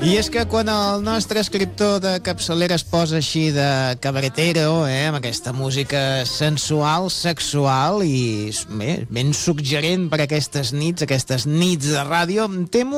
I és que quan el nostre escriptor de capçalera es posa així de cabaretero, amb aquesta música sensual, sexual i bé, ben suggerent per aquestes nits de ràdio, em temo